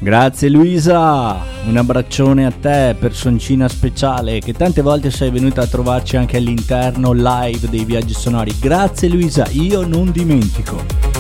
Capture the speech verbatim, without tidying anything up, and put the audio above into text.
Grazie Luisa, un abbraccione a te, personcina speciale, che tante volte sei venuta a trovarci anche all'interno live dei viaggi sonori. Grazie Luisa, io non dimentico.